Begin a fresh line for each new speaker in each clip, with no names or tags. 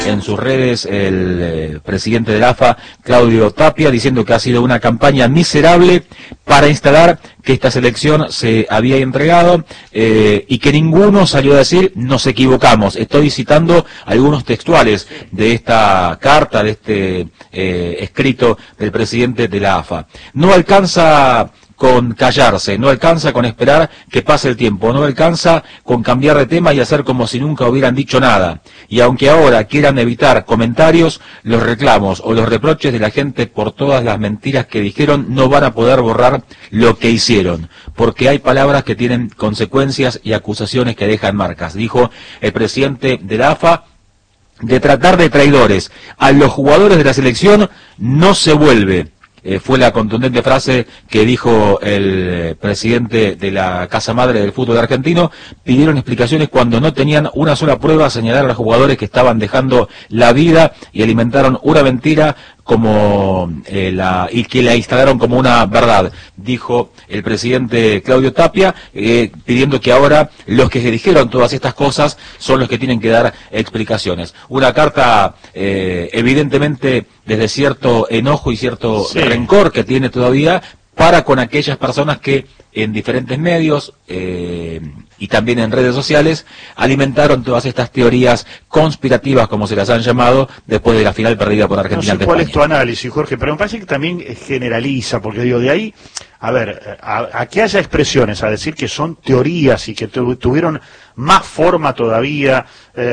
en sus redes el presidente de la AFA, Claudio Tapia, diciendo que ha sido una campaña miserable para instalar que esta selección se había entregado y que ninguno salió a decir nos equivocamos. Estoy citando algunos textuales de esta carta, de este escrito del presidente de la AFA. No alcanza con callarse, no alcanza con esperar que pase el tiempo, no alcanza con cambiar de tema y hacer como si nunca hubieran dicho nada. Y aunque ahora quieran evitar comentarios, los reclamos o los reproches de la gente por todas las mentiras que dijeron no van a poder borrar lo que hicieron, porque hay palabras que tienen consecuencias y acusaciones que dejan marcas, dijo el presidente de la AFA. De tratar de traidores a los jugadores de la selección no se vuelve. Fue la contundente frase que dijo el presidente de la Casa Madre del fútbol argentino. Pidieron explicaciones cuando no tenían una sola prueba, señalaron a los jugadores que estaban dejando la vida y alimentaron una mentira como y que la instalaron como una verdad, dijo el presidente Claudio Tapia, pidiendo que ahora los que se dijeron todas estas cosas son los que tienen que dar explicaciones. Una carta evidentemente desde cierto enojo y cierto rencor que tiene todavía para con aquellas personas que en diferentes medios y también en redes sociales alimentaron todas estas teorías conspirativas, como se las han llamado, después de la final perdida por Argentina.
No sé cuál es tu análisis, Jorge, pero me parece que también generaliza, porque digo, de ahí, a ver, a que haya expresiones, a decir que son teorías y que tuvieron más forma todavía,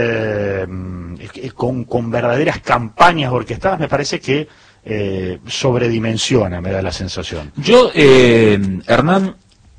con verdaderas campañas orquestadas, me parece que sobredimensiona, me da la sensación.
Yo, Hernán,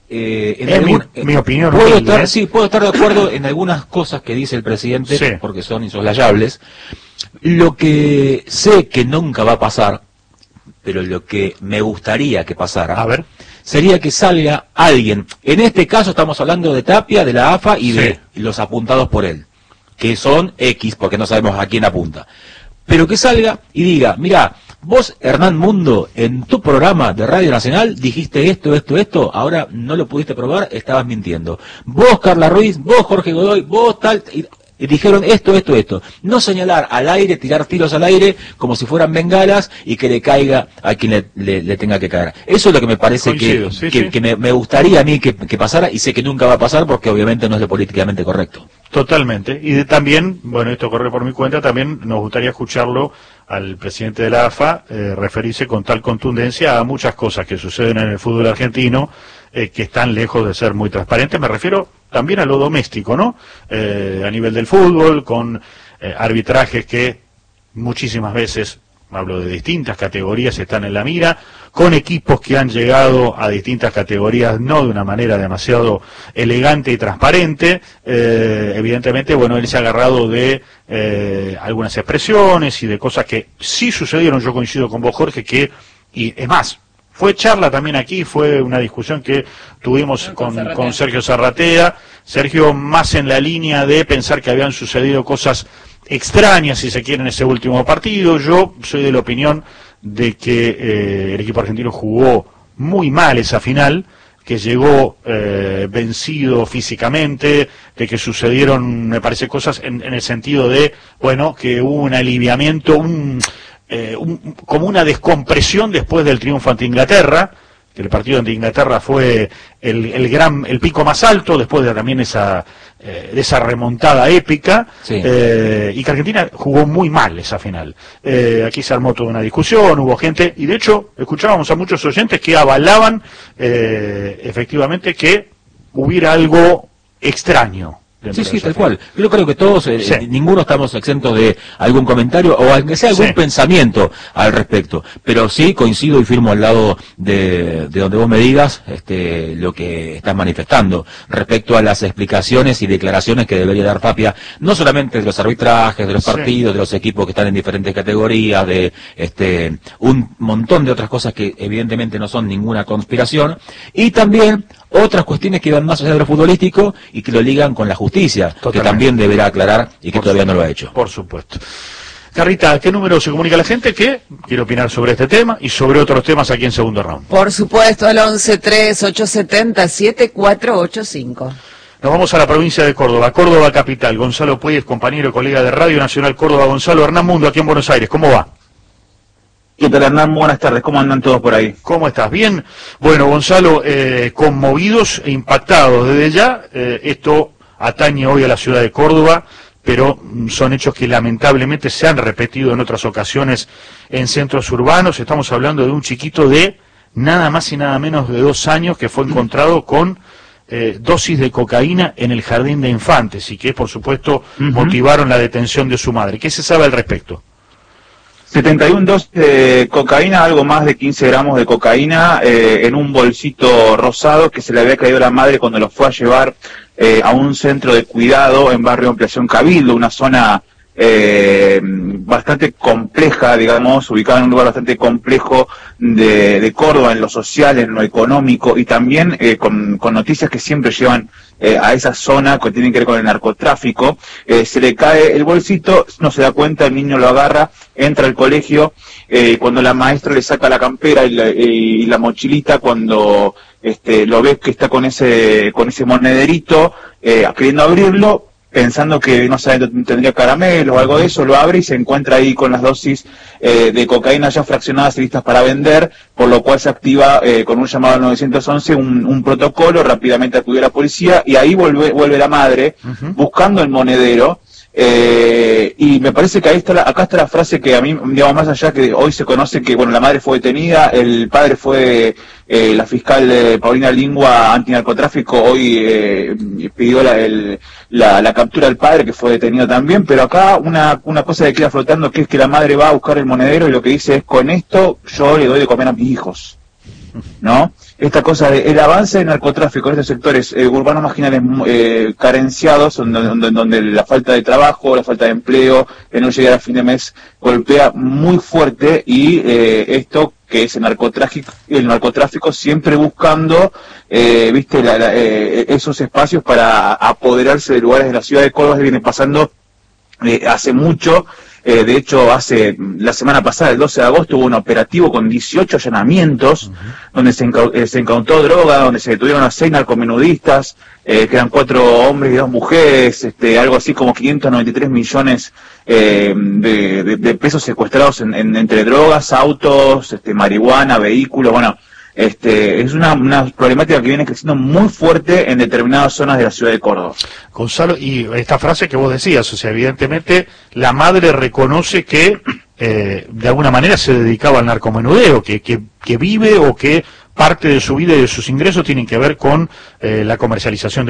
mi opinión.
Puedo estar de acuerdo en algunas cosas que dice el presidente, porque son insoslayables. Lo que sé que nunca va a pasar, pero lo que me gustaría que pasara, sería que salga alguien. En este caso estamos hablando de Tapia, de la AFA y de los apuntados por él, que son X, porque no sabemos a quién apunta. Pero que salga y diga, mira, vos, Hernán Mundo, en tu programa de Radio Nacional dijiste esto, ahora no lo pudiste probar, estabas mintiendo. Vos, Carla Ruiz, vos, Jorge Godoy, vos tal, y dijeron esto. No señalar al aire, tirar tiros al aire como si fueran bengalas y que le caiga a quien le tenga que caer. Eso es lo que me parece que me gustaría a mí que pasara, y sé que nunca va a pasar porque obviamente no es lo políticamente correcto.
Totalmente. Y también, bueno, esto corre por mi cuenta, también nos gustaría escucharlo al presidente de la AFA referirse con tal contundencia a muchas cosas que suceden en el fútbol argentino que están lejos de ser muy transparentes. Me refiero también a lo doméstico, ¿no? A nivel del fútbol, con arbitrajes que muchísimas veces, hablo de distintas categorías, están en la mira, con equipos que han llegado a distintas categorías no de una manera demasiado elegante y transparente. Evidentemente, bueno, él se ha agarrado de algunas expresiones y de cosas que sí sucedieron. Yo coincido con vos, Jorge, y es más, fue charla también aquí, fue una discusión que tuvimos con Sergio Zarratea. Sergio más en la línea de pensar que habían sucedido cosas extrañas, si se quiere, en ese último partido. Yo soy de la opinión de que el equipo argentino jugó muy mal esa final, que llegó vencido físicamente, de que sucedieron, me parece, cosas en el sentido de, bueno, que hubo un aliviamiento, como una descompresión después del triunfo ante Inglaterra, que el partido ante Inglaterra fue el pico más alto después de también esa remontada épica, y que Argentina jugó muy mal esa final. Aquí se armó toda una discusión, hubo gente, y de hecho escuchábamos a muchos oyentes que avalaban efectivamente que hubiera algo extraño.
Sí, tal cual. Yo creo que todos, ninguno estamos exentos de algún comentario o aunque sea algún pensamiento al respecto. Pero sí coincido y firmo al lado de donde vos me digas lo que estás manifestando respecto a las explicaciones y declaraciones que debería dar Tapia, no solamente de los arbitrajes, de los partidos, de los equipos que están en diferentes categorías, de un montón de otras cosas que evidentemente no son ninguna conspiración, y también otras cuestiones que van más allá de lo futbolístico y que lo ligan con la justicia, que también deberá aclarar y que todavía no lo ha hecho.
Por supuesto. Carrita, ¿a qué número se comunica la gente que quiere opinar sobre este tema y sobre otros temas aquí en Segundo Round?
Por supuesto, al 11-3-870-7485.
Nos vamos a la provincia de Córdoba, Córdoba capital. Gonzalo Pueyes, compañero, colega de Radio Nacional Córdoba. Gonzalo, Hernán Mundo, aquí en Buenos Aires, ¿cómo va?
¿Qué tal, Hernán? Buenas tardes, ¿cómo andan todos por ahí?
¿Cómo estás? ¿Bien? Bueno, Gonzalo, conmovidos e impactados desde ya, esto atañe hoy a la ciudad de Córdoba, pero son hechos que lamentablemente se han repetido en otras ocasiones en centros urbanos. Estamos hablando de un chiquito de nada más y nada menos de 2 años que fue encontrado con dosis de cocaína en el jardín de infantes y que, por supuesto, motivaron la detención de su madre. ¿Qué se sabe al respecto?
71 dosis de cocaína, algo más de 15 gramos de cocaína en un bolsito rosado que se le había caído a la madre cuando lo fue a llevar a un centro de cuidado en barrio Ampliación Cabildo, una zona bastante compleja, digamos, ubicada en un lugar bastante complejo de Córdoba, en lo social, en lo económico, y también con noticias que siempre llevan a esa zona que tienen que ver con el narcotráfico. Se le cae el bolsito, no se da cuenta, el niño lo agarra, entra al colegio, cuando la maestra le saca la campera y la mochilita, cuando lo ves que está con ese monederito, queriendo abrirlo, pensando que no sabe, tendría caramelo o algo de eso, lo abre y se encuentra ahí con las dosis de cocaína ya fraccionadas y listas para vender, por lo cual se activa con un llamado al 911 un protocolo, rápidamente acudió la policía y ahí vuelve la madre buscando el monedero. Y me parece que acá está la frase que a mí, digamos, más allá que hoy se conoce que, bueno, la madre fue detenida, el padre fue la fiscal Paulina Lingua antinarcotráfico, hoy pidió la captura del padre, que fue detenido también, pero acá una cosa que queda flotando, que es que la madre va a buscar el monedero y lo que dice es: con esto yo le doy de comer a mis hijos, ¿no? Esta cosa de el avance del narcotráfico en estos sectores urbanos marginales carenciados, donde la falta de trabajo, la falta de empleo, el no llegar a fin de mes golpea muy fuerte, y esto que es el narcotráfico siempre buscando esos espacios para apoderarse de lugares de la ciudad de Córdoba. Viene pasando hace mucho. De hecho, la semana pasada, el 12 de agosto, hubo un operativo con 18 allanamientos, donde se incautó droga, donde se detuvieron a 6 narcomenudistas, que eran 4 hombres y 2 mujeres, algo así como 593 millones de pesos secuestrados entre drogas, autos, marihuana, vehículos. Bueno, es una problemática que viene creciendo muy fuerte en determinadas zonas de la ciudad de Córdoba.
Gonzalo, y esta frase que vos decías, o sea, evidentemente la madre reconoce que de alguna manera se dedicaba al narcomenudeo, que vive o que parte de su vida y de sus ingresos tienen que ver con la comercialización de